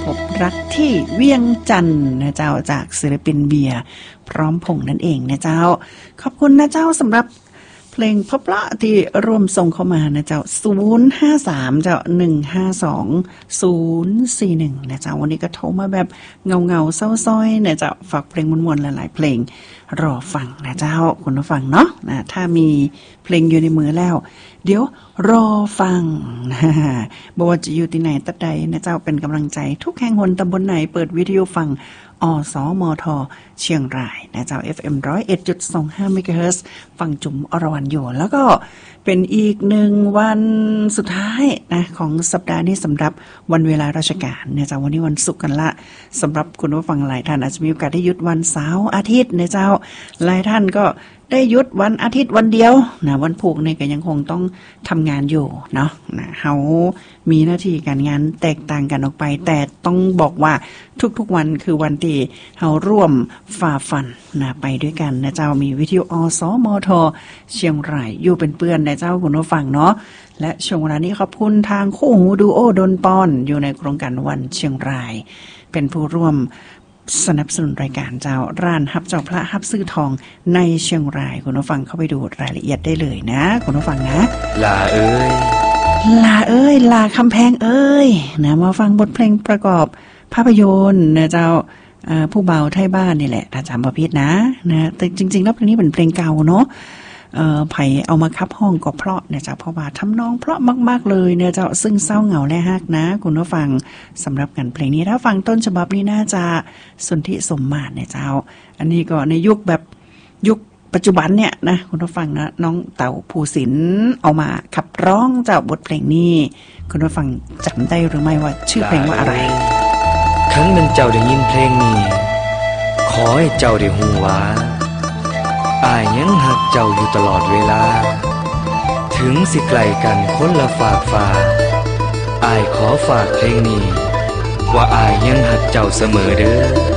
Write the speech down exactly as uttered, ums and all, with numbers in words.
พบรักที่เวียงจันทร์นะเจ้าจากศิลปินเบียร์พร้อมพงษ์นั่นเองนะเจ้าขอบคุณนะเจ้าสำหรับเพลงเพราะๆที่รวมส่งเข้ามานะเจ้าศูนย์ ห้า สาม เจ้าหนึ่ง ห้า สอง ศูนย์ สี่ หนึ่งนะเจ้าวันนี้ก็โทรมาแบบเงาๆเศร้าๆนะเจ้าฝากเพลงมวนๆหลายๆเพลงรอฟังนะเจ้าคุณผู้ฟังเนาะนะถ้ามีเพลงอยู่ในมือแล้วเดี๋ยวรอฟังนะบ่ว่าจะอยู่ที่ไหนตัดใดนะเจ้าเป็นกำลังใจทุกแห่งหนตำบลไหนเปิดวิทยุฟังอสมทเชียงรายนะเจ้า เอฟ เอ็ม หนึ่งศูนย์เอ็ดจุดสองห้า เมกะเฮิรตซ์ฟังจุ๋มอรวรรณอยู่แล้วก็เป็นอีกหนึ่งวันสุดท้ายนะของสัปดาห์นี้สำหรับวันเวลาราชการเนี่ยเจ้าวันนี้วันศุกร์กันละสำหรับคุณผู้ฟังหลายท่านอาจจะมีโอกาสได้หยุดวันเสาร์อาทิตย์นะเจ้าหลายท่านก็ได้หยุดวันอาทิตย์วันเดียวนะวันพุธเนี่ยก็ยังคงต้องทำงานอยู่เนาะนะเฮามีหน้าที่การงานแตกต่างกันออกไปแต่ต้องบอกว่าทุกๆวันคือวันที่เฮาร่วมฝ่าฟันนะไปด้วยกันนะเจ้ามีวิทยุอสมทเชียงรายอยู่เป็นเพื่อนนะเจ้าคุณผู้ฟังเนาะและช่วงเวลานี้ขอบคุณทางคู่หูดูโอดนปอนอยู่ในโครงการวันเชียงรายเป็นผู้ร่วมสนับสนุนรายการเจ้าร้านฮับเจ้าพระฮับซื้อทองในเชียงรายคุณผู้ฟังเข้าไปดูรายละเอียดได้เลยนะคุณผู้ฟังนะลาเอ้ยลาเอ้ยลาคำแพงเอ้ยนะมาฟังบทเพลงประกอบภาพยนตร์นะเจ้าผู้เบาไทยบ้านนี่แหละถ้าจำบ่ผิดนะนะแต่จริงๆแล้วเพลงนี้เป็นเพลงเก่าเนาะเอ่อไผเอามาคับห้องก็เพราะเนี่ยเจ้าเพราะว่าทำนองเพราะมากๆเลยเนี่ยเจ้าซึ่งเศร้าเหงาและฮักนะคุณผู้ฟังสำหรับกันเพลงนี้ถ้าฟังต้นฉบับนี้น่าจะสนธิสมมาตรเนี่ยเจ้าอันนี้ก็ในยุคแบบยุคปัจจุบันเนี่ยนะคุณผู้ฟังนะน้องเต่าภูสินเอามาขับร้องเจ้าบทเพลงนี้คุณผู้ฟังจำได้หรือไม่ว่าชื่อเพลงว่าอะไรครั้งหนึ่งเจ้าได้ยินเพลงนี้ขอให้เจ้าได้ฮู้ว่าอ้ายยังหักเจ้าอยู่ตลอดเวลาถึงสิไกลกันคนละฝากฟ้าอ้ายขอฝากเพลงนี้ว่าอ้ายยังหักเจ้าเสมอเด้อ